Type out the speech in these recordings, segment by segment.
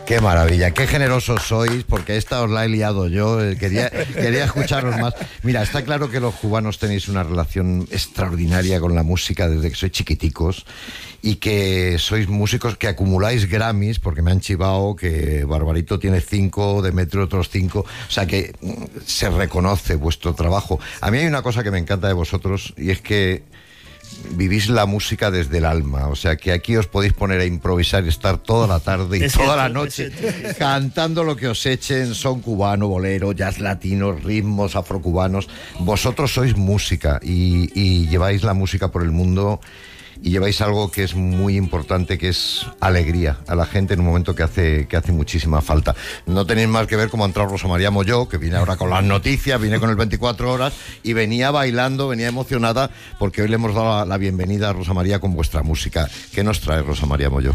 Qué maravilla, qué generosos sois, porque esta os la he liado yo, quería escucharos más. Mira, está claro que los cubanos tenéis una relación extraordinaria con la música desde que sois chiquiticos y que sois músicos que acumuláis Grammys, porque me han chivado que Barbarito tiene 5, Demetrio otros 5, o sea que se reconoce vuestro trabajo. A mí hay una cosa que me encanta de vosotros y es que vivís la música desde el alma, o sea que aquí os podéis poner a improvisar y estar toda la tarde y toda la noche cantando lo que os echen, son cubano, bolero, jazz latino, ritmos afrocubanos. Vosotros sois música y lleváis la música por el mundo y lleváis algo que es muy importante, que es alegría a la gente en un momento que hace muchísima falta. No tenéis más que ver cómo ha entrado Rosa María Molló, que viene ahora con las noticias, viene con el 24 horas y venía bailando, venía emocionada, porque hoy le hemos dado la bienvenida a Rosa María con vuestra música. ¿Qué nos trae Rosa María Molló?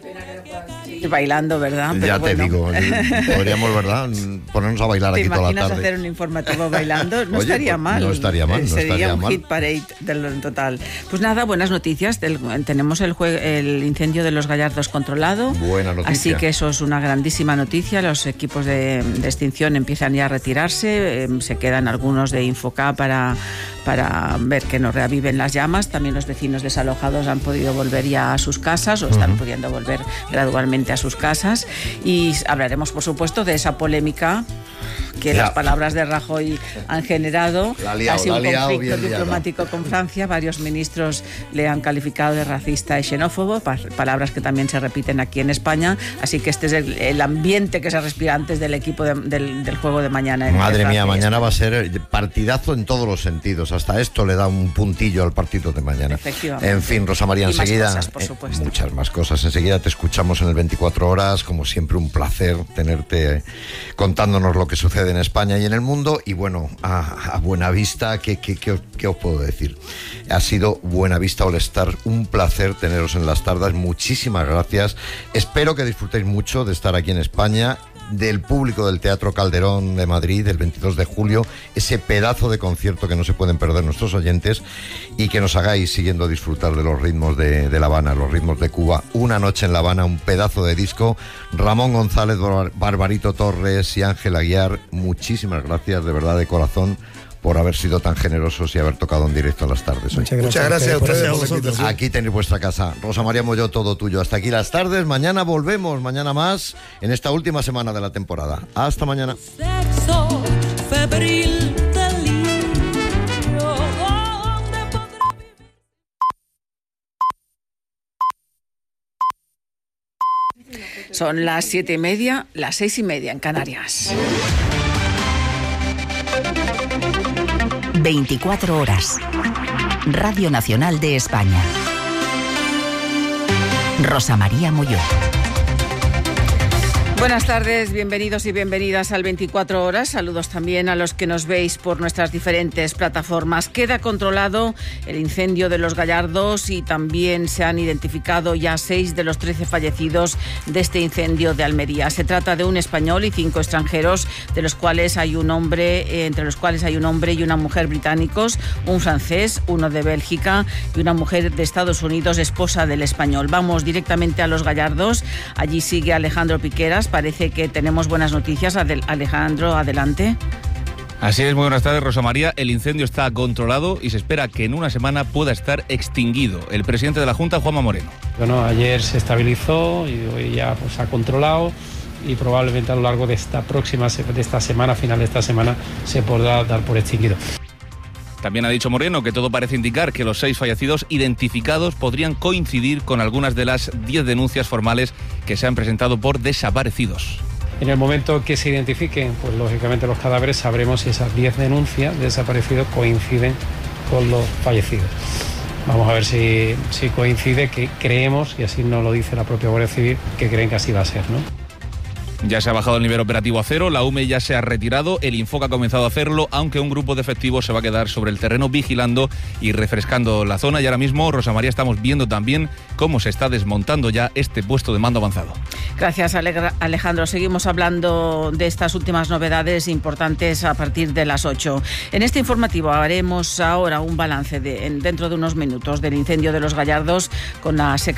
Bailando, ¿verdad? Pero ya te bueno. digo, podríamos, ¿verdad?, ponernos a bailar aquí toda la tarde. ¿Te imaginas hacer un informativo bailando? No Oye, estaría mal. No estaría mal, no sería estaría un mal. hit parade del total. Pues nada, buenas noticias. Tenemos el incendio de los Gallardos controlado. Buena noticia. Así que eso es una grandísima noticia. Los equipos de extinción empiezan ya a retirarse. Se quedan algunos de Infoca para ver que no reaviven las llamas. También los vecinos desalojados han podido volver ya a sus casas o están pudiendo volver gradualmente a sus casas. Y hablaremos, por supuesto, de esa polémica que las palabras de Rajoy han generado. Ha sido un conflicto diplomático con Francia. Varios ministros le han calificado de racista y xenófobo, palabras que también se repiten aquí en España. Así que este es el ambiente que se respira antes del equipo del juego de mañana. Madre mía, mañana va a ser partidazo en todos los sentidos. Hasta esto le da un puntillo al partido de mañana. Efectivamente. En fin, Rosa María, enseguida... Más cosas, por supuesto. Muchas más cosas. Enseguida te escuchamos en el 24 horas. Como siempre, un placer tenerte contándonos lo que sucede en España y en el mundo. Y bueno, a Buenavista, ¿qué os puedo decir? Ha sido Buenavista All Star, un placer teneros en las tardes. Muchísimas gracias. Espero que disfrutéis mucho de estar aquí en España, del público del Teatro Calderón de Madrid el 22 de julio, ese pedazo de concierto que no se pueden perder nuestros oyentes, y que nos hagáis siguiendo disfrutar de los ritmos de La Habana, los ritmos de Cuba. Una noche en La Habana, un pedazo de disco. Ramón González, Barbarito Torres y Ángel Aguiar, muchísimas gracias de verdad, de corazón, por haber sido tan generosos y haber tocado en directo las tardes hoy. Muchas gracias a ustedes por la invitación. Aquí tenéis vuestra casa. Rosa María Molló, todo tuyo. Hasta aquí las tardes. Mañana volvemos, mañana más, en esta última semana de la temporada. Hasta mañana. Sexo febril delirio, Son las 7:30, las 6:30 en Canarias. 24 horas. Radio Nacional de España. Rosa María Molló. Buenas tardes, bienvenidos y bienvenidas al 24 horas. Saludos también a los que nos veis por nuestras diferentes plataformas. Queda controlado el incendio de los Gallardos y también se han identificado ya 6 de los 13 fallecidos de este incendio de Almería. Se trata de un español y 5 extranjeros, entre los cuales hay un hombre y una mujer británicos, un francés, uno de Bélgica y una mujer de Estados Unidos, esposa del español. Vamos directamente a los Gallardos. Allí sigue Alejandro Piqueras. Parece que tenemos buenas noticias. Alejandro, adelante. Así es, muy buenas tardes, Rosa María. El incendio está controlado y se espera que en una semana pueda estar extinguido. El presidente de la Junta, Juanma Moreno. Bueno, ayer se estabilizó y hoy ya se ha controlado y probablemente a lo largo de esta semana, final de esta semana, se podrá dar por extinguido. También ha dicho Moreno que todo parece indicar que los 6 fallecidos identificados podrían coincidir con algunas de las 10 denuncias formales que se han presentado por desaparecidos. En el momento que se identifiquen, pues lógicamente los cadáveres, sabremos si esas 10 denuncias de desaparecidos coinciden con los fallecidos. Vamos a ver si coincide, que creemos, y así nos lo dice la propia Guardia Civil, que creen que así va a ser, ¿no? Ya se ha bajado el nivel operativo a 0, la UME ya se ha retirado, el Infoca ha comenzado a hacerlo, aunque un grupo de efectivos se va a quedar sobre el terreno vigilando y refrescando la zona. Y ahora mismo, Rosa María, estamos viendo también cómo se está desmontando ya este puesto de mando avanzado. Gracias, Alejandro. Seguimos hablando de estas últimas novedades importantes a partir de las 8. En este informativo haremos ahora un balance dentro de unos minutos del incendio de los Gallardos con la secretaria